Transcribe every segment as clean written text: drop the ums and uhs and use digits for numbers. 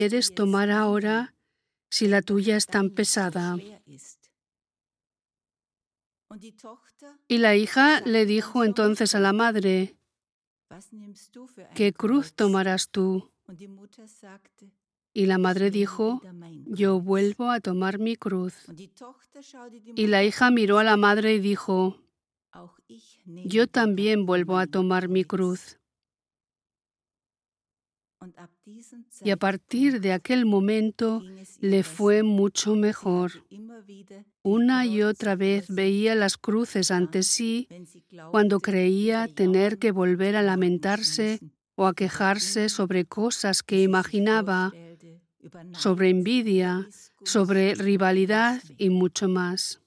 ¿Quieres tomar ahora si la tuya es tan pesada? Y la hija le dijo entonces a la madre: ¿qué cruz tomarás tú? Y la madre dijo: yo vuelvo a tomar mi cruz. Y la hija miró a la madre y dijo: yo también vuelvo a tomar mi cruz. Y a partir de aquel momento le fue mucho mejor. Una y otra vez veía las cruces ante sí cuando creía tener que volver a lamentarse o a quejarse sobre cosas que imaginaba, sobre envidia, sobre rivalidad y mucho más.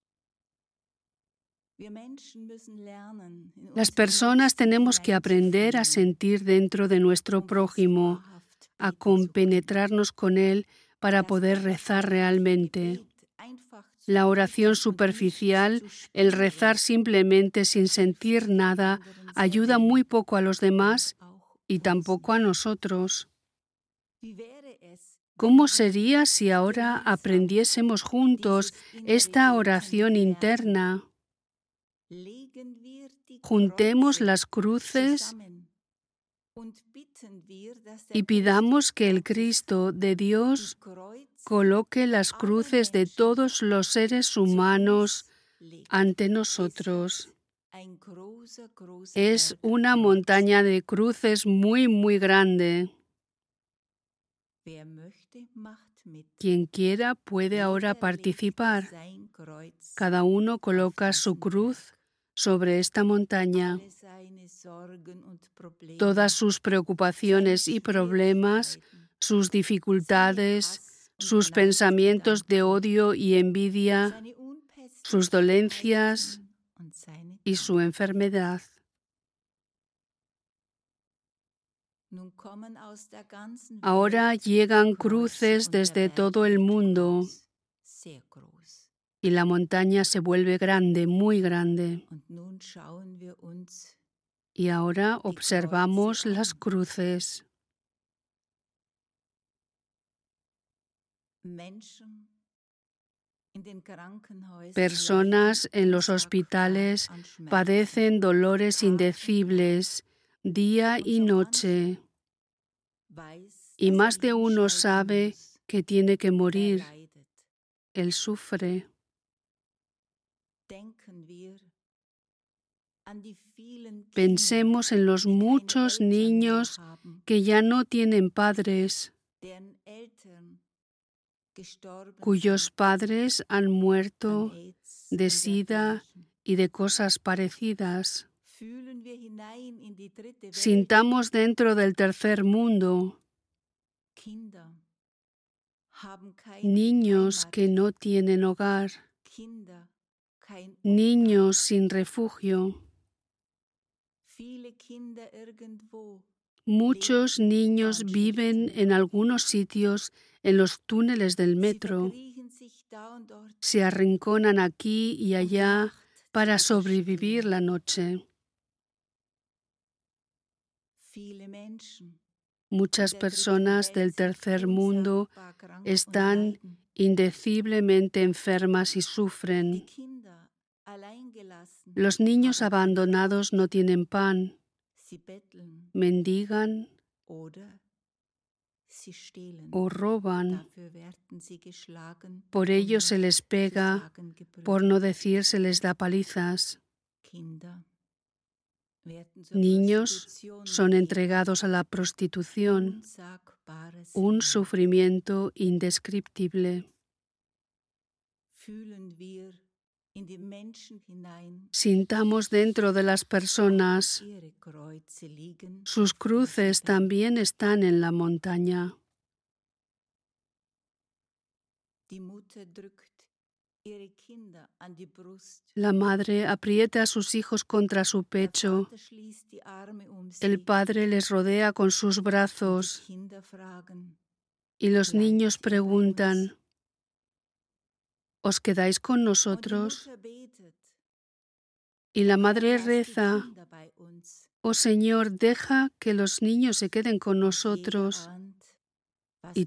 Las personas tenemos que aprender a sentir dentro de nuestro prójimo, a compenetrarnos con él para poder rezar realmente. La oración superficial, el rezar simplemente sin sentir nada, ayuda muy poco a los demás y tampoco a nosotros. ¿Cómo sería si ahora aprendiésemos juntos esta oración interna? Juntemos las cruces y pidamos que el Cristo de Dios coloque las cruces de todos los seres humanos ante nosotros. Es una montaña de cruces muy, muy grande. Quien quiera puede ahora participar. Cada uno coloca su cruz sobre esta montaña. Todas sus preocupaciones y problemas, sus dificultades, sus pensamientos de odio y envidia, sus dolencias y su enfermedad. Ahora llegan cruces desde todo el mundo y la montaña se vuelve grande, muy grande. Y ahora observamos las cruces. Personas en los hospitales padecen dolores indecibles día y noche, y más de uno sabe que tiene que morir. Él sufre. Pensemos en los muchos niños que ya no tienen padres, cuyos padres han muerto de SIDA y de cosas parecidas. Sintamos dentro del tercer mundo niños que no tienen hogar, niños sin refugio. Muchos niños viven en algunos sitios en los túneles del metro. Se arrinconan aquí y allá para sobrevivir la noche. Muchas personas del tercer mundo están indeciblemente enfermas y sufren. Los niños abandonados no tienen pan, mendigan o roban. Por ello se les pega, por no decir se les da palizas. Niños son entregados a la prostitución, un sufrimiento indescriptible. Sintamos dentro de las personas. Sus cruces también están en la montaña. La madre aprieta a sus hijos contra su pecho. El padre les rodea con sus brazos. Y los niños preguntan: ¿os quedáis con nosotros? Y la madre reza: oh Señor, deja que los niños se queden con nosotros.